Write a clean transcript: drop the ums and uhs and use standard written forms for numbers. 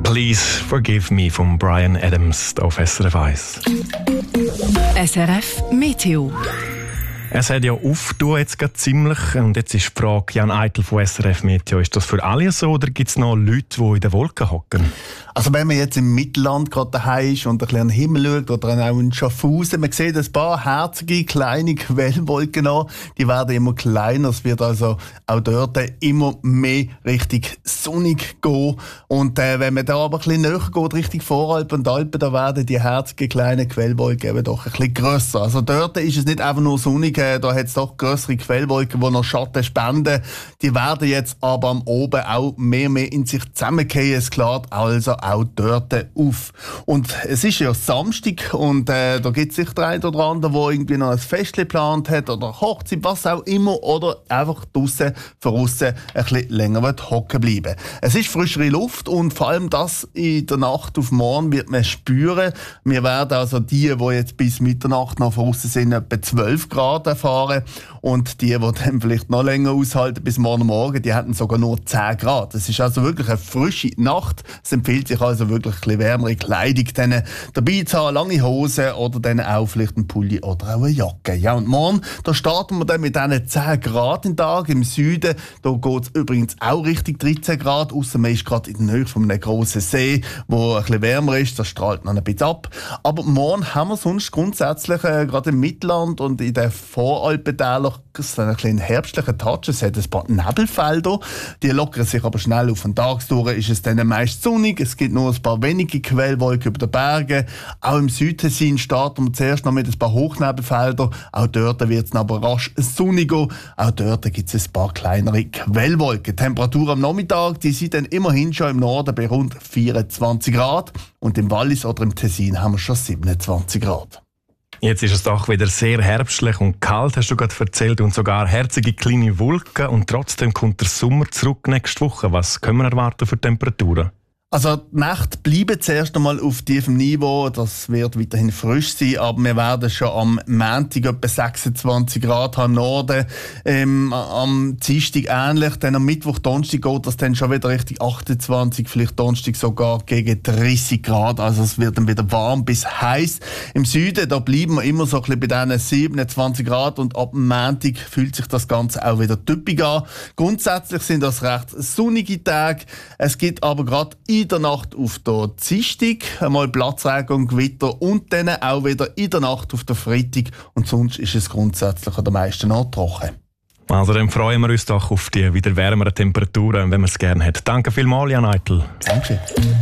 Please Forgive Me von Bryan Adams auf SRF 1. SRF Meteo. Es hat ja aufgetan jetzt gerade ziemlich. Und jetzt ist die Frage, Jan Eitel von SRF Meteo, ist das für alle so oder gibt es noch Leute, die in den Wolken hocken? Also wenn man jetzt im Mittelland gerade daheim ist und ein bisschen an den Himmel schaut oder auch in Schaffhausen, man sieht ein paar herzige, kleine Quellwolken an. Die werden immer kleiner. Es wird also auch dort immer mehr richtig sonnig gehen. Und wenn man da aber ein bisschen näher geht, Richtung Voralpen und Alpen, da werden die herzigen kleinen Quellwolken eben doch ein bisschen grösser. Also dort ist es nicht einfach nur sonnig, da hat es doch grössere Quellwolken, die noch Schatten spenden. Die werden jetzt aber am Oben auch mehr in sich zusammenfallen. Es klärt also auch dort auf. Und es ist ja Samstag und da gibt es sicher der eine oder andere, der irgendwie noch ein Fest geplant hat oder Hochzeit, was auch immer, oder einfach draussen, ein bisschen länger hocken bleiben. Es ist frischere Luft und vor allem das in der Nacht auf morgen wird man spüren. Wir werden also die jetzt bis Mitternacht noch draussen sind, etwa 12 Grad erfahren und die dann vielleicht noch länger aushalten bis morgen, die hätten sogar nur 10 Grad. Es ist also wirklich eine frische Nacht. Es empfiehlt sich also wirklich ein bisschen wärmere Kleidung dann dabei zu haben, lange Hosen oder dann auch vielleicht ein Pulli oder auch eine Jacke. Ja, und morgen, da starten wir dann mit diesen 10 Grad im Tag im Süden. Da geht es übrigens auch Richtung 13 Grad, ausser man ist gerade in der Nähe von einem grossen See, wo ein bisschen wärmer ist, das strahlt noch ein bisschen ab. Aber morgen haben wir sonst grundsätzlich gerade im Mittelland und in den Voralpentälern einen kleinen herbstlichen Touch. Es hat ein paar Nebelfelder, die lockern sich aber schnell auf. Den Tagsdurch ist es dann meist sonnig, es gibt nur ein paar wenige Quellwolken über den Bergen. Auch im Südtessin starten wir zuerst noch mit ein paar Hochnebelfeldern. Auch dort wird es aber rasch sonniger. Auch dort gibt es ein paar kleinere Quellwolken. Die Temperatur am Nachmittag, die sind dann immerhin schon im Norden bei rund 24 Grad. Und im Wallis oder im Tessin haben wir schon 27 Grad. Jetzt ist es doch wieder sehr herbstlich und kalt, hast du gerade erzählt, und sogar herzige kleine Wolken. Und trotzdem kommt der Sommer zurück nächste Woche. Was können wir erwarten für Temperaturen? Also die Nächte bleiben zuerst einmal auf tiefem Niveau, das wird weiterhin frisch sein, aber wir werden schon am Montag etwa 26 Grad haben im Norden, am Dienstag ähnlich, dann am Mittwoch, Donnerstag geht das dann schon wieder Richtung 28, vielleicht Donnerstag sogar gegen 30 Grad, also es wird dann wieder warm bis heiß. Im Süden, da bleiben wir immer so ein bisschen bei diesen 27 Grad und ab dem Montag fühlt sich das Ganze auch wieder typisch an. Grundsätzlich sind das recht sonnige Tage, es gibt aber gerade in der Nacht auf der Dienstag einmal Platzregen und Gewitter und dann auch wieder in der Nacht auf der Freitag und sonst ist es grundsätzlich an den meisten Orten trocken. Also dann freuen wir uns doch auf die wieder wärmeren Temperaturen, wenn man es gerne hat. Danke vielmals, Jan Eitel. Danke.